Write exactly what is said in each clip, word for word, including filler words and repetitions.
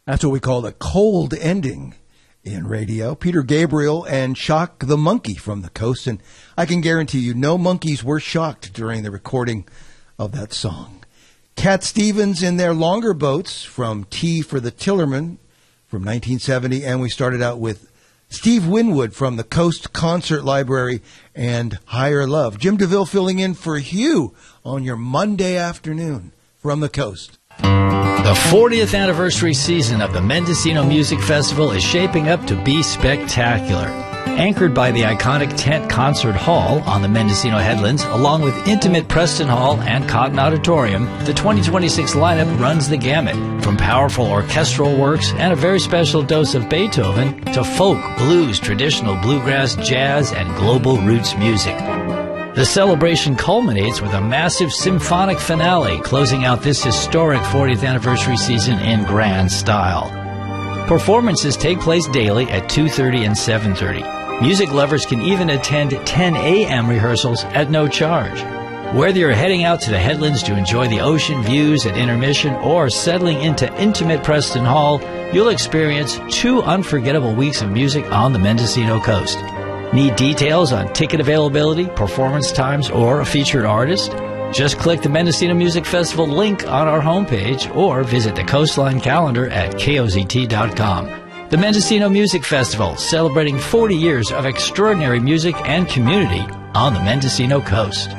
That's what we call a cold ending in radio. Peter Gabriel and Shock the Monkey from the Coast. And I can guarantee you no monkeys were shocked during the recording of that song. Cat Stevens in their longer boats from Tea for the Tillerman from nineteen seventy. And we started out with Steve Winwood from the Coast Concert Library and Higher Love. Jim DeVille filling in for Hugh on your Monday afternoon from the Coast. The fortieth anniversary season of the Mendocino Music Festival is shaping up to be spectacular. Anchored by the iconic Tent Concert Hall on the Mendocino Headlands, along with intimate Preston Hall and Cotton Auditorium, the twenty twenty-six lineup runs the gamut, from powerful orchestral works and a very special dose of Beethoven to folk, blues, traditional bluegrass, jazz, and global roots music. The celebration culminates with a massive symphonic finale, closing out this historic fortieth anniversary season in grand style. Performances take place daily at two thirty and seven thirty. Music lovers can even attend ten a.m. rehearsals at no charge. Whether you're heading out to the Headlands to enjoy the ocean views at intermission or settling into intimate Preston Hall, you'll experience two unforgettable weeks of music on the Mendocino coast. Need details on ticket availability, performance times, or a featured artist? Just click the Mendocino Music Festival link on our homepage or visit the Coastline calendar at K O Z T dot com. The Mendocino Music Festival, celebrating forty years of extraordinary music and community on the Mendocino coast.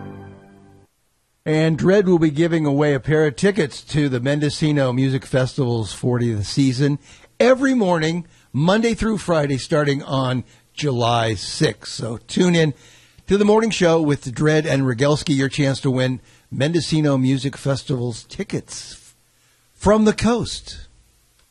And Dredd will be giving away a pair of tickets to the Mendocino Music Festival's fortieth season every morning, Monday through Friday, starting on July sixth. So tune in to the morning show with Dredd and Rogelski, your chance to win Mendocino Music Festival's tickets from the coast.